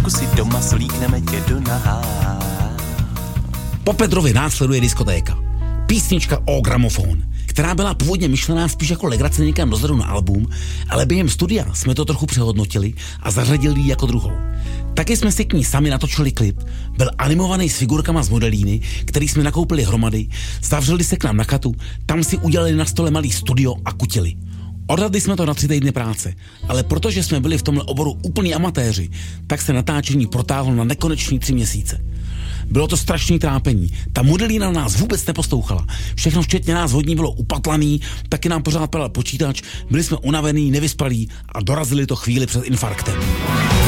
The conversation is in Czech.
trošku si doma slíkneme tě do nahá. Po Pedrově následuje diskotéka. Písnička O gramofon, která byla původně myšlená spíš jako legrace někam dozadu na album, ale během studia jsme to trochu přehodnotili a zařadili ji jako druhou. Taky jsme si k ní sami natočili klip, byl animovaný s figurkama z modelíny, který jsme nakoupili hromady, zavřeli se k nám na chatu, tam si udělali na stole malý studio a kutili. Odhadli jsme to na 3 týdny práce, ale protože jsme byli v tomhle oboru úplní amatéři, tak se natáčení protáhlo na nekonečný 3 měsíce. Bylo to strašný trápení. Ta modelína nás vůbec neposlouchala. Všechno včetně nás vodní bylo upatlaný, taky nám pořád padal počítač, byli jsme unavený, nevyspalí a dorazili to chvíli před infarktem.